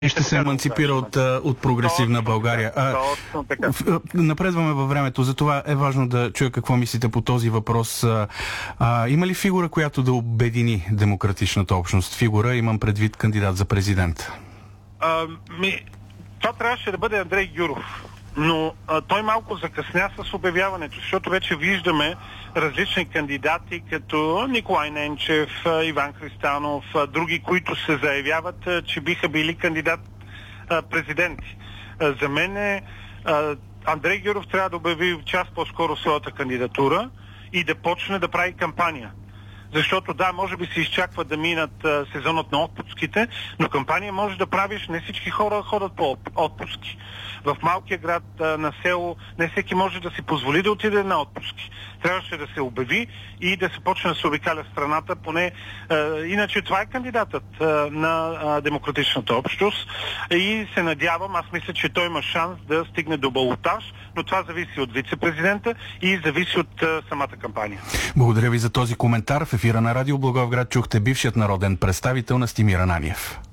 и ще се еманципира от прогресивна България. Напредваме във времето, затова е важно да чуя какво мислите по този въпрос. Има ли фигура, която да обедини демократичната общност? Фигура, имам предвид кандидат за президент. Това трябваше да бъде Андрей Гюров, но той малко закъсня с обявяването, защото вече виждаме различни кандидати, като Николай Ненчев, Иван Христанов, други, които се заявяват, че биха били кандидат президенти. За мен Андрей Гюров трябва да обяви час по-скоро своята кандидатура и да почне да прави кампания. Защото да, може би се изчаква да минат сезонът на отпуските, но кампания може да правиш, не всички хора ходят по отпуски. В малкия град, на село, не всеки може да си позволи да отиде на отпуски. Трябваше да се обяви и да се почне да се обикаля страната, поне иначе това е кандидатът на демократичната общност и се надявам, аз мисля, че той има шанс да стигне до балотаж, но това зависи от вице-президента и зависи от самата кампания. Благодаря ви за този коментар. В ефира на Радио Благоевград чухте бившият народен представител Настимир Ананиев.